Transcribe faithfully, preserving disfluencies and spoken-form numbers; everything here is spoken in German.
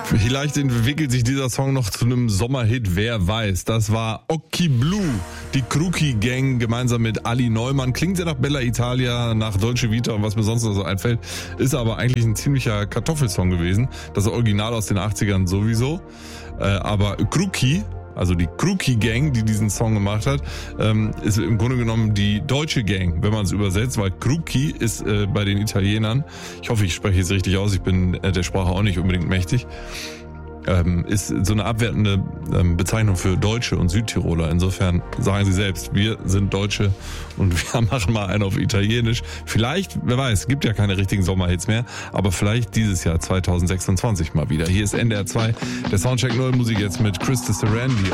Vielleicht entwickelt sich dieser Song noch zu einem Sommerhit, wer weiß. Das war Occhi Blu, die Kruki Gang gemeinsam mit Ali Neumann. Klingt sehr nach Bella Italia, nach Dolce Vita und was mir sonst noch so einfällt. Ist aber eigentlich ein ziemlicher Kartoffelsong gewesen. Das Original aus den achtzigern sowieso. Äh, aber Kruki, also die Kruki Gang, die diesen Song gemacht hat, ähm, ist im Grunde genommen die deutsche Gang, wenn man es übersetzt, weil Kruki ist äh, bei den Italienern, ich hoffe, ich spreche es richtig aus, ich bin äh, der Sprache auch nicht unbedingt mächtig, ähm, ist so eine abwertende ähm, Bezeichnung für Deutsche und Südtiroler. Insofern sagen sie selbst, wir sind Deutsche und wir machen mal einen auf Italienisch. Vielleicht, wer weiß, gibt ja keine richtigen Sommerhits mehr, aber vielleicht dieses Jahr zwanzig sechsundzwanzig mal wieder. Hier ist N D R zwei, der Soundcheck Neue Musik jetzt mit Chris de Sarandi.